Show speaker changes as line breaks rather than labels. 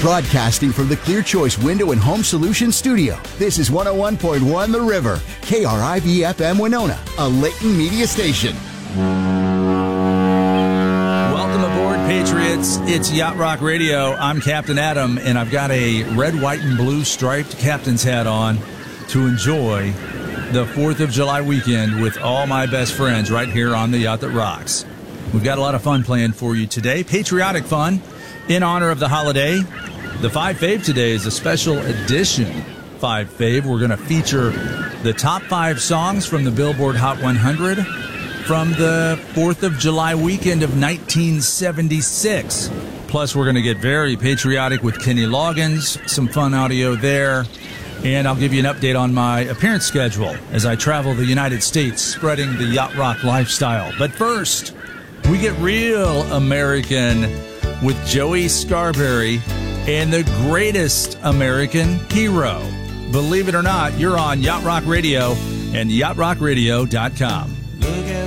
Broadcasting from the Clear Choice Window and Home Solutions Studio, this is 101.1 The River, KRIV-FM Winona, a Layton media station.
Welcome aboard, Patriots. It's Yacht Rock Radio. I'm Captain Adam, and I've got a red, white, and blue striped captain's hat on to enjoy the 4th of July weekend with all my best friends right here on the Yacht That Rocks. We've got a lot of fun planned for you today. Patriotic fun in honor of the holiday. The 5 Fave today is a special edition 5 Fave. We're going to feature the top 5 songs from the Billboard Hot 100 from the 4th of July weekend of 1976. Plus, we're going to get very patriotic with Kenny Loggins, some fun audio there. And I'll give you an update on my appearance schedule as I travel the United States, spreading the Yacht Rock lifestyle. But first, we get real American with Joey Scarberry and the greatest American hero. Believe it or not, you're on Yacht Rock Radio and yachtrockradio.com.